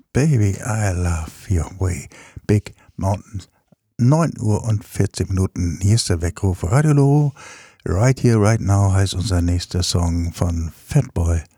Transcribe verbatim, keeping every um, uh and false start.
Baby, I love your way. Big Mountains. neun Uhr und vierzig Minuten. Hier ist der Weckruf Radio Low. Right Here, Right Now heißt unser nächster Song von Fatboy